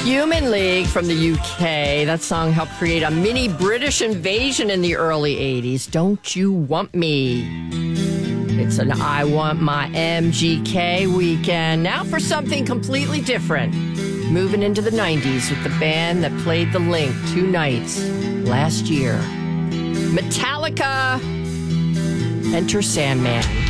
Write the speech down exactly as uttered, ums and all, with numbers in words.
Human League from the U K. That song helped create a mini British invasion in the early eighties. Don't You Want Me? It's an I Want My M G K weekend. Now for something completely different. Moving into the nineties with the band that played The Link two nights last year. Metallica. Enter Sandman.